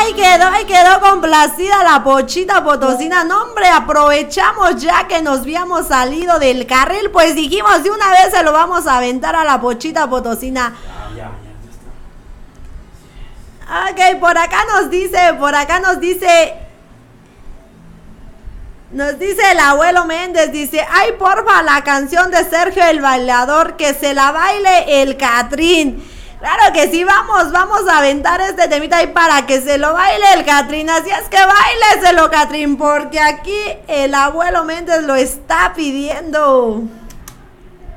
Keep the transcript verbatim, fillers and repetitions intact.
Ahí quedó, ahí quedó complacida la Pochita Potosina. No, hombre, aprovechamos ya que nos habíamos salido del carril, pues dijimos de una vez se lo vamos a aventar a la Pochita Potosina. Ya, ya, ya está. Ok, por acá nos dice, por acá nos dice, nos dice el abuelo Méndez, dice, ay, porfa, la canción de Sergio el Bailador, que se la baile el Catrín. Claro que sí, vamos, vamos a aventar este temita ahí para que se lo baile el Catrín. Así es que báileselo, Catrín, porque aquí el abuelo Méndez lo está pidiendo.